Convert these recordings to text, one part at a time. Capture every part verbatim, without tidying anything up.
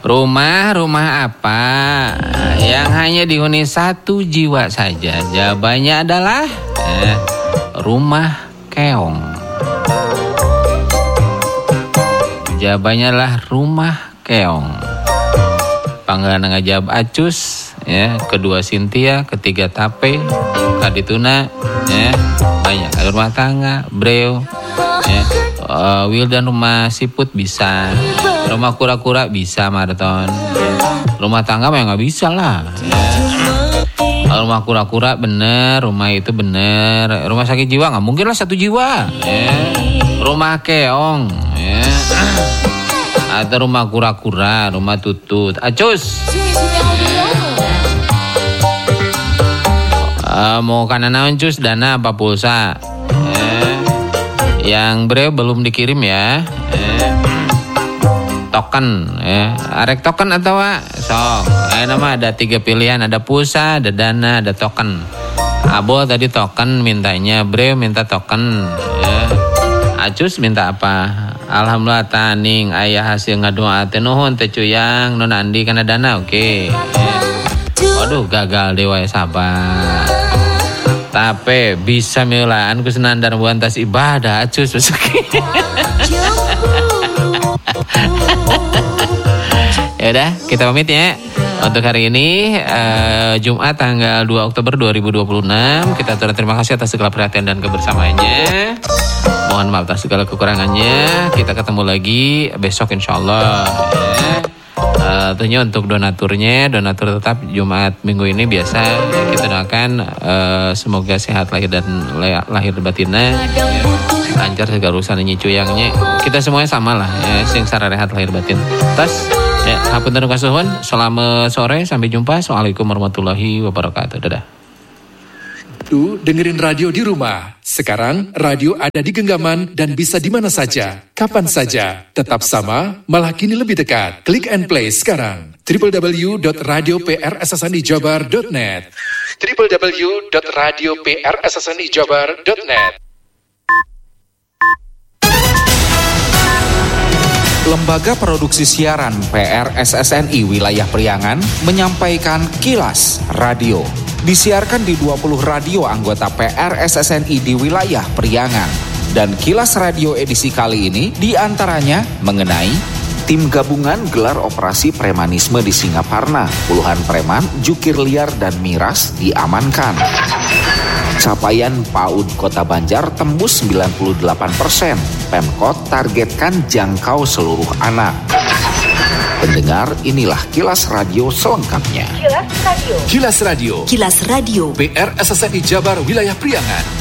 Rumah, rumah apa yang hanya dihuni satu jiwa saja? Jawabannya adalah eh, rumah keong. Jawabannya adalah rumah keong. Panggilan ngajab Acus, ya, kedua Cynthia, ketiga Tape, Kadituna, ya, banyak. Rumah tangga, Breo, ya, uh, Will dan rumah siput bisa. Rumah kura-kura bisa, Maraton. Rumah tangga mah nggak bisa lah. Ya. Rumah kura-kura bener, rumah itu bener. Rumah sakit jiwa nggak mungkin lah satu jiwa. Ya. Rumah keong, ya. Atau rumah kura-kura, rumah tutut. Acus. Uh, mau kanan naon cus, dana apa pulsa? Eh. Yang Breo belum dikirim ya. Eh. Token, ya. Arek token atau apa? Sok. Eh, nama ada tiga pilihan, ada pulsa, ada dana, ada token. Abo tadi token mintanya, Breo minta token. Ya. Acus minta apa? Alhamdulillah taning ayah hasil ngadoa teh nuhun teh cuyang non Andi kana dana oke. Okay. Ya. Waduh gagal dewa sabar. Tapi bisa milaan ku senandar buan tas ibadah Acus masuki. Ya udah, kita pamit ya. Untuk hari ini uh, Jumat tanggal dua Oktober dua ribu dua puluh enam. Kita terima kasih atas segala perhatian dan kebersamaannya. Mohon maaf atas segala kekurangannya. Kita ketemu lagi besok insyaallah ya. Uh, tentunya untuk donaturnya, donatur tetap Jumat minggu ini biasa ya, kita doakan uh, semoga sehat lahir dan lahir batinnya ya. Lancar segala urusan nyicuyangnya. Kita semuanya sama lah ya, sing sara rehat lahir batin. Tas ya, hapunten kasuhun. Selamat sore, sampai jumpa. Assalamualaikum warahmatullahi wabarakatuh. Dadah. Tuh, dengerin radio di rumah. Sekarang radio ada di genggaman dan bisa di mana saja, kapan saja. Tetap sama, malah kini lebih dekat. Klik and play sekarang. w w w dot radio p r s s n i jabar dot net w w w dot radio p r s s n i jabar dot net. Lembaga Produksi Siaran P R S S N I Wilayah Priangan menyampaikan Kilas Radio. Disiarkan di dua puluh radio anggota P R S S N I di wilayah Priangan. Dan Kilas Radio edisi kali ini diantaranya mengenai tim gabungan gelar operasi premanisme di Singaparna. Puluhan preman, jukir liar dan miras diamankan. Capaian PAUD Kota Banjar tembus sembilan puluh delapan persen. Pemkot targetkan jangkau seluruh anak. Pendengar, inilah Kilas Radio selengkapnya. Kilas Radio. Kilas Radio. Kilas Radio. P R S S N I Jabar Wilayah Priangan.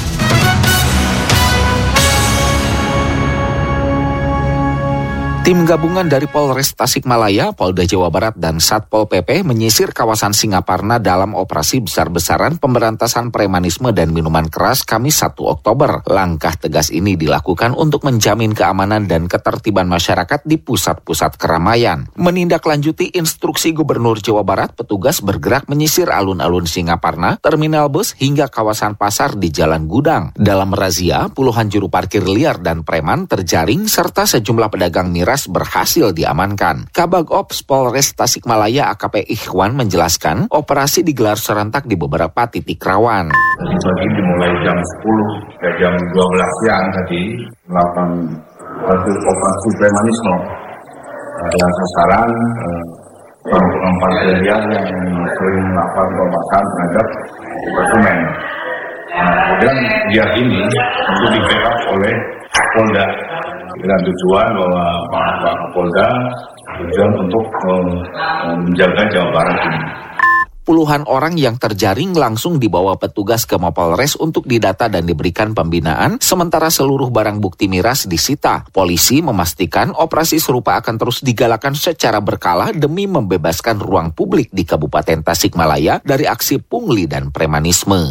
Tim gabungan dari Polres Tasikmalaya, Polda Jawa Barat, dan Satpol P P menyisir kawasan Singaparna dalam operasi besar-besaran pemberantasan premanisme dan minuman keras Kamis satu Oktober. Langkah tegas ini dilakukan untuk menjamin keamanan dan ketertiban masyarakat di pusat-pusat keramaian. Menindaklanjuti instruksi Gubernur Jawa Barat, petugas bergerak menyisir alun-alun Singaparna, terminal bus hingga kawasan pasar di Jalan Gudang. Dalam razia, puluhan juru parkir liar dan preman terjaring serta sejumlah pedagang miras berhasil diamankan. Kabag Ops Polres Tasikmalaya A K P Ikhwan menjelaskan, operasi digelar serentak di beberapa titik rawan. Tadi pagi dimulai jam sepuluh ke jam dua belas siang tadi melakukan operasi premanisme dengan sasaran kelompok parkir liar yang sering melakukan pembahasan terhadap konsumen. Kemudian dia ini untuk di-backup oleh Polda dengan tujuan bahwa Pak Kapolda tujuan untuk menjaga Jawa Barat ini. Puluhan orang yang terjaring langsung dibawa petugas ke Mapolres untuk didata dan diberikan pembinaan, sementara seluruh barang bukti miras disita. Polisi memastikan operasi serupa akan terus digalakan secara berkala demi membebaskan ruang publik di Kabupaten Tasikmalaya dari aksi pungli dan premanisme.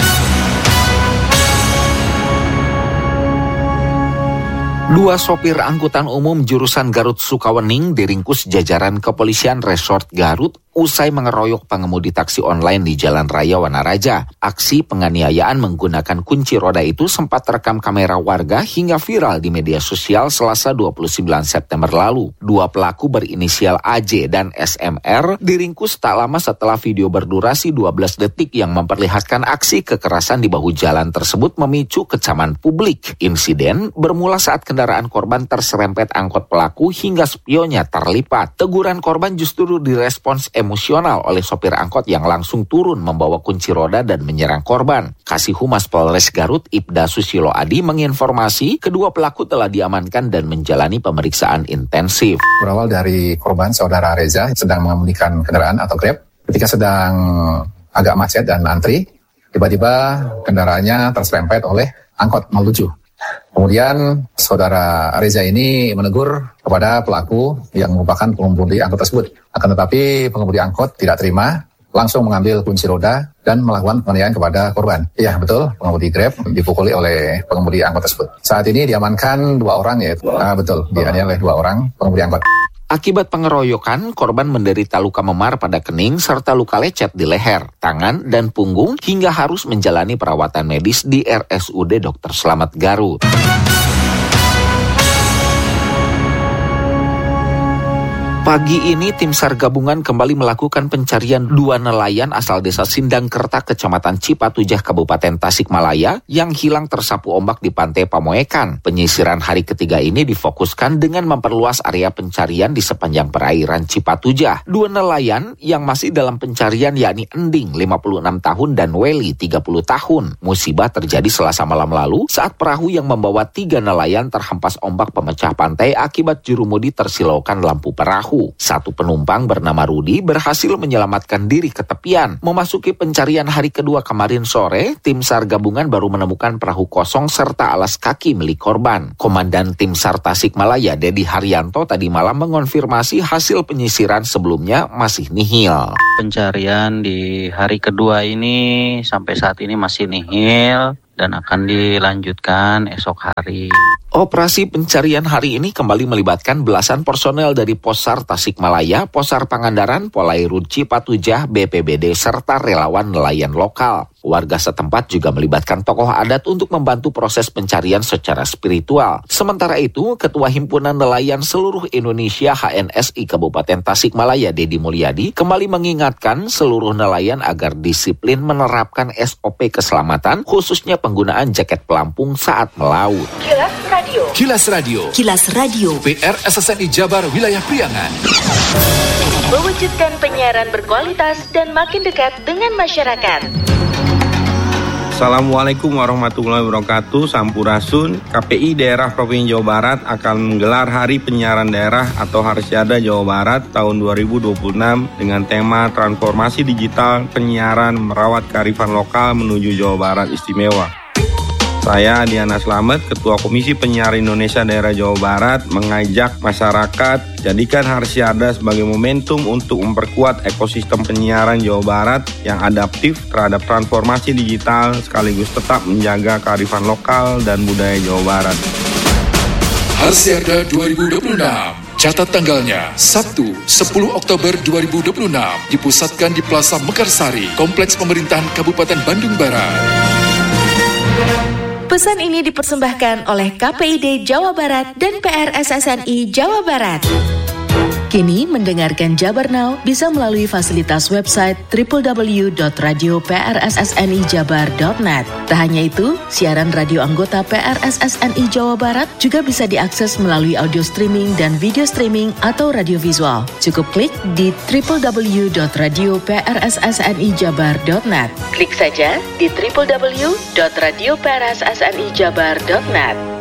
Dua sopir angkutan umum jurusan Garut Sukawening diringkus jajaran kepolisian Resort Garut usai mengeroyok pengemudi taksi online di Jalan Raya Wanaraja. Aksi penganiayaan menggunakan kunci roda itu sempat terekam kamera warga hingga viral di media sosial Selasa dua puluh sembilan September lalu. Dua pelaku berinisial A J dan S M R diringkus tak lama setelah video berdurasi dua belas detik yang memperlihatkan aksi kekerasan di bahu jalan tersebut memicu kecaman publik. Insiden bermula saat kendaraan korban terserempet angkot pelaku hingga spionnya terlipat. Teguran korban justru direspons emosional oleh sopir angkot yang langsung turun membawa kunci roda dan menyerang korban. Kasih Humas Polres Garut Ibda Susilo Adi menginformasi kedua pelaku telah diamankan dan menjalani pemeriksaan intensif. Berawal dari korban saudara Reza sedang mengemudikan kendaraan atau Grab. Ketika sedang agak macet dan antri, tiba-tiba kendaraannya terserempet oleh angkot nol tujuh. Kemudian saudara Reza ini menegur kepada pelaku yang merupakan pengemudi angkot tersebut. Akan tetapi pengemudi angkot tidak terima, langsung mengambil kunci roda dan melakukan penganiayaan kepada korban. Iya betul, pengemudi Grab dipukuli oleh pengemudi angkot tersebut. Saat ini diamankan dua orang ya, ah, betul, dianiaya oleh dua orang pengemudi angkot. Akibat pengeroyokan, korban menderita luka memar pada kening serta luka lecet di leher, tangan, dan punggung hingga harus menjalani perawatan medis di R S U D Dokter Slamet Garut. Pagi ini tim SAR gabungan kembali melakukan pencarian dua nelayan asal desa Sindangkerta, Kecamatan Cipatujah, Kabupaten Tasikmalaya yang hilang tersapu ombak di Pantai Pamoekan. Penyisiran hari ketiga ini difokuskan dengan memperluas area pencarian di sepanjang perairan Cipatujah. Dua nelayan yang masih dalam pencarian yakni Ending lima puluh enam tahun dan Weli tiga puluh tahun. Musibah terjadi Selasa malam lalu saat perahu yang membawa tiga nelayan terhempas ombak pemecah pantai akibat jurumudi tersilaukan lampu perahu. Satu penumpang bernama Rudi berhasil menyelamatkan diri ke tepian. Memasuki pencarian hari kedua kemarin sore, tim SAR gabungan baru menemukan perahu kosong serta alas kaki milik korban. Komandan tim SAR Tasikmalaya, Dedi Haryanto, tadi malam mengonfirmasi hasil penyisiran sebelumnya masih nihil. Pencarian di hari kedua ini sampai saat ini masih nihil dan akan dilanjutkan esok hari. Operasi pencarian hari ini kembali melibatkan belasan personel dari Posar Tasikmalaya, Posar Pangandaran, Polairut Cipatujah, B P B D, serta relawan nelayan lokal. Warga setempat juga melibatkan tokoh adat untuk membantu proses pencarian secara spiritual. Sementara itu, Ketua Himpunan Nelayan Seluruh Indonesia H N S I Kabupaten Tasikmalaya, Dedi Mulyadi, kembali mengingatkan seluruh nelayan agar disiplin menerapkan S O P keselamatan, khususnya penggunaan jaket pelampung saat melaut. Kilas Radio. Kilas Radio. Kilas Radio. P R S S N I Jabar Wilayah Priangan. Mewujudkan penyiaran berkualitas dan makin dekat dengan masyarakat. Assalamualaikum warahmatullahi wabarakatuh. Sampurasun. K P I Daerah Provinsi Jawa Barat akan menggelar Hari Penyiaran Daerah atau Harsiada Jawa Barat tahun dua ribu dua puluh enam dengan tema Transformasi Digital Penyiaran Merawat Kearifan Lokal Menuju Jawa Barat Istimewa. Saya Diana Slamet, Ketua Komisi Penyiaran Indonesia Daerah Jawa Barat, mengajak masyarakat jadikan Harsiada sebagai momentum untuk memperkuat ekosistem penyiaran Jawa Barat yang adaptif terhadap transformasi digital sekaligus tetap menjaga kearifan lokal dan budaya Jawa Barat. Harsiada dua ribu dua puluh enam. Catat tanggalnya, Sabtu, sepuluh Oktober dua ribu dua puluh enam, dipusatkan di Plaza Mekarsari, Kompleks Pemerintahan Kabupaten Bandung Barat. Pesan ini dipersembahkan oleh K P I D Jawa Barat dan P R S S N I Jawa Barat. Kini mendengarkan Jabar Now bisa melalui fasilitas website w w w dot radio p r s s n i jabar dot net. Tak hanya itu, siaran radio anggota P R S S N I Jawa Barat juga bisa diakses melalui audio streaming dan video streaming atau radio visual. Cukup klik di w w w dot radio p r s s n i jabar dot net. Klik saja di w w w dot radio p r s s n i jabar dot net.